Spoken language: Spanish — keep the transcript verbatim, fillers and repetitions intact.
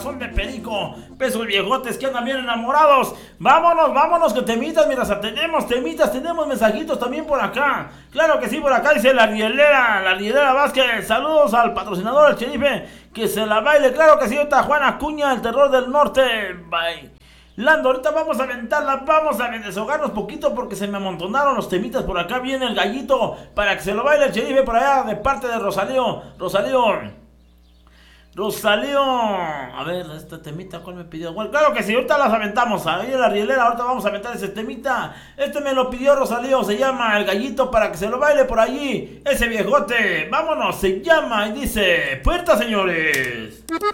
corazón de perico. Pesos viejotes que andan bien enamorados. Vámonos, vámonos, que temitas, mira, tenemos temitas, tenemos mensajitos también por acá. Claro que sí, por acá dice la rielera, la rielera Vázquez. Saludos al patrocinador, el Cherife, que se la baile. Claro que sí, ahorita Juana Acuña, el terror del norte. Bye. Lando, ahorita vamos a aventarla, vamos a desahogarnos poquito porque se me amontonaron los temitas. Por acá viene el gallito para que se lo baile el Cherife por allá de parte de Rosalío. Rosalío. Rosalío, a ver, esta temita, ¿cuál me pidió? Bueno, claro que sí, ahorita las aventamos, ahí en la rielera, ahorita vamos a aventar ese temita. Este me lo pidió Rosalío, se llama El Gallito para que se lo baile por allí, ese viejote. Vámonos, se llama y dice, puerta señores.